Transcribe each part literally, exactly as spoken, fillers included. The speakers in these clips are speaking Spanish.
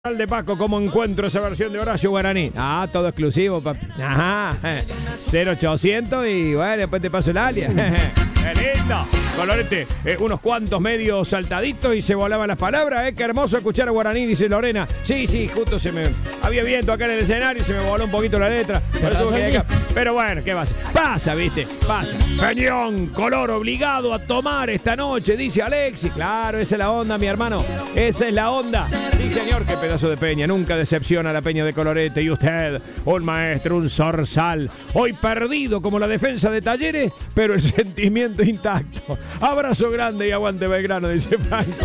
De Paco, ¿cómo encuentro esa versión de Horacio Guaraní? Ah, todo exclusivo, papi. Ajá, cero ochocientos y bueno, después te paso el alias. ¡Qué lindo! Colorete, eh, unos cuantos medios saltaditos y se volaban las palabras, ¿eh? Qué hermoso escuchar a Guaraní, dice Lorena. Sí, sí, justo se me... Había viento acá en el escenario y se me voló un poquito la letra. Pero, tuve que acá. Pero bueno, ¿qué pasa? Pasa, ¿viste? Pasa. Peñón, color obligado a tomar esta noche, dice Alexi. Claro, esa es la onda, mi hermano. Esa es la onda. Sí, señor, qué pedazo de peña. Nunca decepciona la peña de Colorete. Y usted, un maestro, un zorzal. Hoy perdido como la defensa de Talleres, pero el sentimiento intacto. Abrazo grande y aguante Belgrano, dice Franco.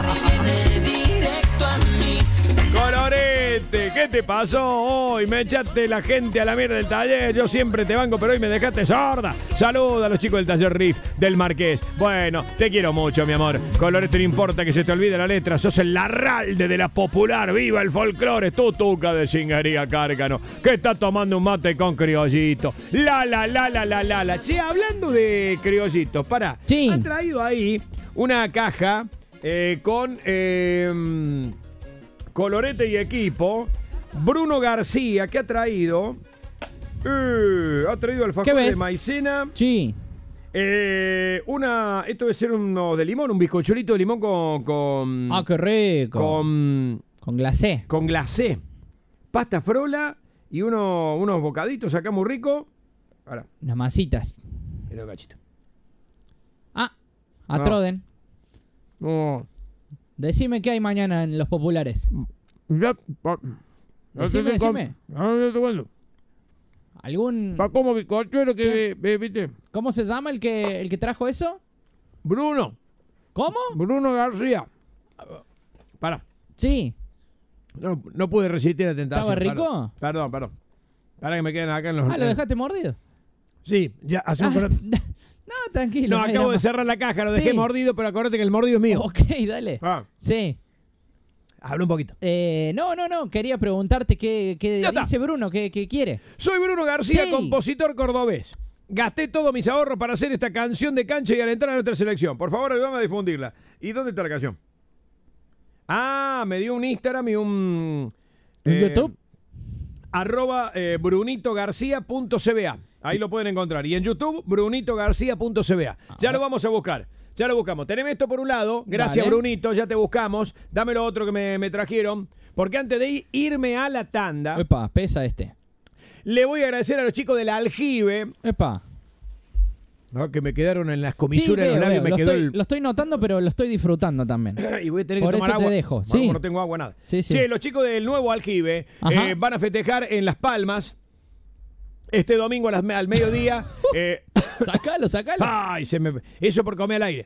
Colorete, ¿qué te pasó hoy? Me echaste la gente a la mierda del taller. Yo siempre te banco, pero hoy me dejaste sorda. Saluda a los chicos del taller Riff del Marqués. Bueno, te quiero mucho, mi amor. Colorete, no importa que se te olvide la letra. Sos el Larralde de la popular. ¡Viva el folclore! Tú, tuca de Cingería Cárcano, que está tomando un mate con criollito. La, la, la, la, la, la, la. Che, hablando de criollitos, pará. Sí. Han traído ahí una caja eh, con... Eh, Colorete y equipo. Bruno García, que ha traído? Eh, ha traído alfajor de maicena. Sí. Eh, una. Esto debe ser uno de limón, un bizcochulito de limón con. con ah, qué rico. Con. Con glacé. Con glacé. Pasta frola y uno, unos bocaditos acá muy rico. Ahora. Unas masitas. Mira, cachito. Ah, a no. Troden. No. Decime qué hay mañana en los populares. Ya, pa, decime, decime. ¿Algún...? Pa, ¿Cómo bizcochuelo que viste? ¿Cómo se llama el que, el que trajo eso? Bruno. ¿Cómo? Bruno García. Para. Sí. No, no pude resistir la tentación. ¿Estaba rico? Perdón, perdón. Para que me queden acá en los... Ah, ¿lo dejaste mordido? Sí, ya hace un... Ah, no, tranquilo. No, acabo de más. cerrar la caja, lo dejé sí. mordido, pero acuérdate que el mordido es mío. Ok, dale. Ah. Sí. Habla un poquito. Eh, no, no, no. Quería preguntarte qué, qué dice Bruno, qué, qué quiere. Soy Bruno García, sí. compositor cordobés. Gasté todos mis ahorros para hacer esta canción de cancha y alentar a nuestra selección. Por favor, ayúdame a difundirla. ¿Y dónde está la canción? Ah, me dio un Instagram y un... ¿Un eh, YouTube? Arroba eh, brunitogarcía.cba. Ahí lo pueden encontrar. Y en YouTube, brunitogarcía.cba. Ya lo vamos a buscar. Ya lo buscamos. Tenemos esto por un lado. Gracias, vale. Brunito. Ya te buscamos. Dame lo otro que me, me trajeron. Porque antes de irme a la tanda... Epa, pesa este. Le voy a agradecer a los chicos de la Aljibe. Epa. No, que me quedaron en las comisuras sí, de los labios. Me lo, quedó estoy, el... lo estoy notando, pero lo estoy disfrutando también. Y voy a tener por que tomar eso agua. Te dejo. Bueno, Sí. no tengo agua, nada. Sí, sí. Che, los chicos del nuevo Aljibe eh, van a festejar en Las Palmas este domingo a las, al mediodía. eh, Sacalo, sacalo. Ay, se me... Eso por comer al aire.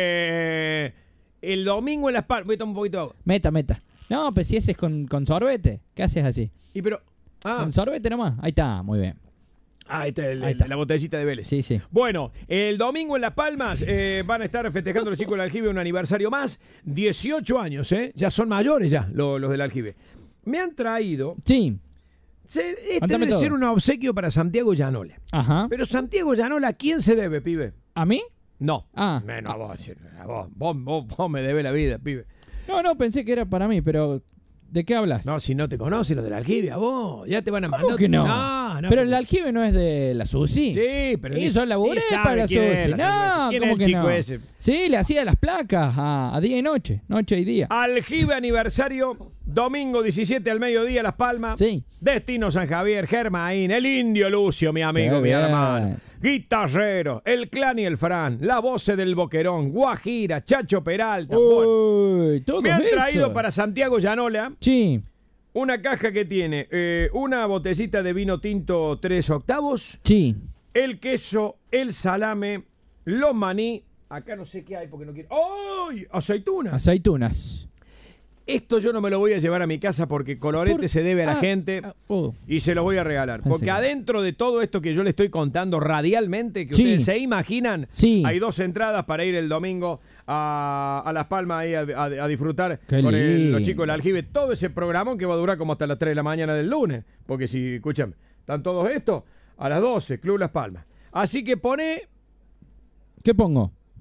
Eh, el domingo en Las Palmas. Voy a tomar un poquito de agua. Meta, meta. No, pues si ese es con, con sorbete. ¿Qué haces así? Y pero... Ah. Con sorbete nomás. Ahí está, muy bien. Ah, ahí está, el, ahí está. La botellita de Vélez. Sí, sí. Bueno, el domingo en Las Palmas eh, van a estar festejando los chicos del Aljibe un aniversario más. dieciocho años, ¿eh? Ya son mayores ya los, los del Aljibe. Me han traído... Sí. Este Contame debe todo. Ser un obsequio para Santiago Llanola. Ajá. Pero Santiago Llanola, ¿a quién se debe, pibe? ¿A mí? No. Ah. Menos a vos, a vos. Vos, vos, vos me debes la vida, pibe. No, no, pensé que era para mí, pero... ¿De qué hablas? No, si no te conoces los del Aljibe, a vos. Ya te van a mandar. ¿Cómo que no? No, no. Pero el Aljibe no es de la Susi. Sí, pero... Eso laburé para la Susi. No, ¿quién ¿cómo es el que chico no? ese? Sí, le hacía las placas a, a día y noche. Noche y día. Aljibe aniversario, domingo diecisiete al mediodía, Las Palmas. Sí. Destino San Javier, Germain, el Indio Lucio, mi amigo, Qué mi bien. hermano. Guitarrero, el Clan y el Fran, la voce del Boquerón, Guajira, Chacho Peralta. Uy, todo me han eso. traído para Santiago Llanola. Sí. Una caja que tiene eh, una botecita de vino tinto tres octavos. Sí. El queso, el salame, los maní. Acá no sé qué hay porque no quiero. ¡Ay! Aceitunas. Aceitunas. Esto yo no me lo voy a llevar a mi casa porque Colorete Por... se debe a la ah, gente uh. y se lo voy a regalar. Porque serio? Adentro de todo esto que yo le estoy contando radialmente, que sí. ustedes se imaginan, sí. hay dos entradas para ir el domingo a, a Las Palmas ahí a, a, a disfrutar Qué con el, los chicos del Aljibe. Todo ese programón que va a durar como hasta las tres de la mañana del lunes. Porque si, escúchame, están todos estos a las doce, Club Las Palmas. Así que pone... ¿Qué pongo?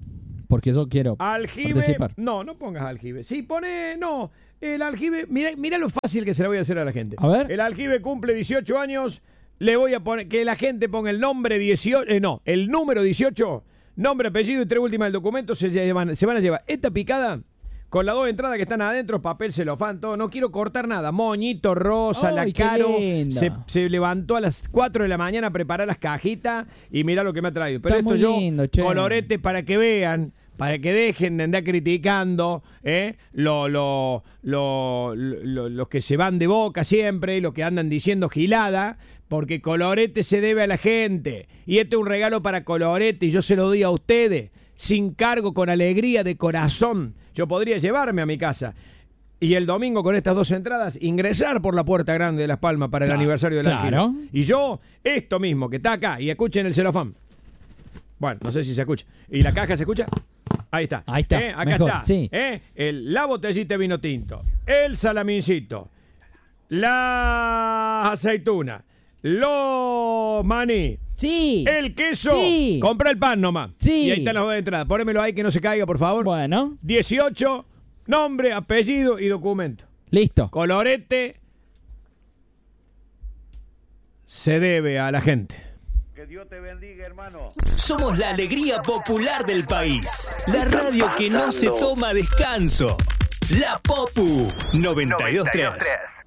porque yo quiero Aljibe. participar. No, no pongas aljibe. Sí, pone. No. El aljibe. Mira, mira lo fácil que se la voy a hacer a la gente. A ver. El aljibe cumple dieciocho años. Le voy a poner. Que la gente ponga el nombre dieciocho. Eh, no, el número dieciocho. Nombre, apellido y tres últimas del documento. Se, llevan, se van a llevar esta picada. Con las dos entradas que están adentro, papel celofán, todo. No quiero cortar nada. Moñito, rosa, Ay, la qué Caro. lindo. Se, se levantó a las cuatro de la mañana a preparar las cajitas y mirá lo que me ha traído. Pero Está esto muy yo, lindo, che. colorete para que vean, para que dejen de andar criticando ¿eh? lo, lo, lo, lo, los que se van de boca siempre, los que andan diciendo gilada. Porque colorete se debe a la gente. Y este es un regalo para colorete y yo se lo doy a ustedes. Sin cargo, con alegría, de corazón. Yo podría llevarme a mi casa. Y el domingo con estas dos entradas, ingresar por la puerta grande de Las Palmas para el Claro, aniversario del claro. alquiler. Y yo, esto mismo, que está acá. Y escuchen el celofán. Bueno, no sé si se escucha. ¿Y la caja se escucha? Ahí está. Ahí está, ¿Eh? Acá mejor, está. sí. ¿Eh? El, la botellita de vino tinto. El salamincito. La aceituna. Los maní. Sí. El queso. Sí. Compra el pan nomás. Sí. Y ahí están las dos entradas. Ponémelo ahí que no se caiga, por favor. Bueno, dieciocho, nombre, apellido y documento. listo. Colorete se debe a la gente. Que Dios te bendiga, hermano. Somos la alegría popular del país. La radio que no se toma descanso. La Popu noventa y dos punto tres.